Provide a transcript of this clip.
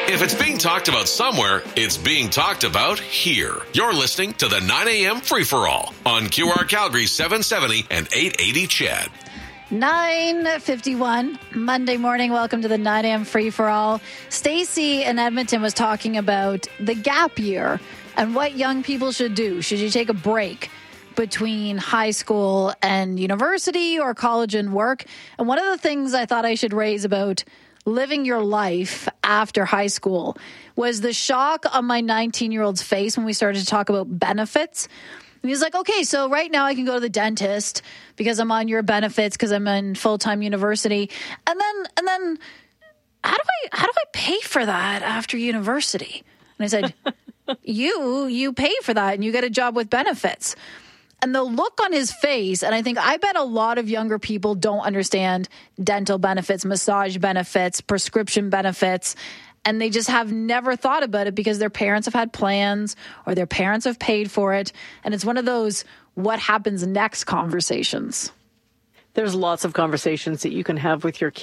If it's being talked about somewhere, it's being talked about here. You're listening to the 9 a.m. Free-for-All on QR Calgary 770 and 880 CHED. 9:51 Monday morning. Welcome to the 9 a.m. Free-for-All. Stacey in Edmonton was talking about the gap year and what young people should do. Should you take a break between high school and university or college and work? And one of the things I thought I should raise about living your life after high school was the shock on my 19-year-old's face when we started to talk about benefits. And he's like, okay, so right now I can go to the dentist because I'm on your benefits because I'm in full-time university. And then how do I pay for that after university? And I said, you pay for that and you get a job with benefits. And the look on his face, and I bet a lot of younger people don't understand dental benefits, massage benefits, prescription benefits, and they just have never thought about it because their parents have had plans or their parents have paid for it. And it's one of those what happens next conversations. There's lots of conversations that you can have with your kids